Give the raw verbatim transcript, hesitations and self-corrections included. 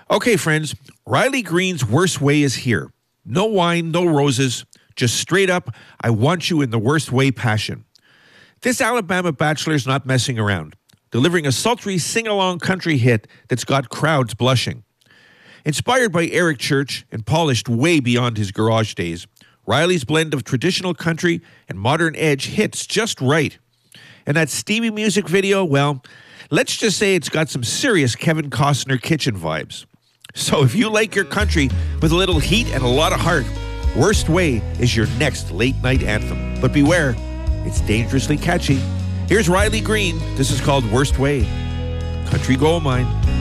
Okay, friends, Riley Green's Worst Way is here. No wine, no roses, just straight up, I want you in the worst way passion. This Alabama bachelor's not messing around, delivering a sultry sing-along country hit that's got crowds blushing. Inspired by Eric Church and polished way beyond his garage days, Riley's blend of traditional country and modern edge hits just right. And that steamy music video, well, let's just say it's got some serious Kevin Costner kitchen vibes. So if you like your country with a little heat and a lot of heart, Worst Way is your next late-night anthem. But beware, it's dangerously catchy. Here's Riley Green. This is called Worst Way. Country Gold Mine.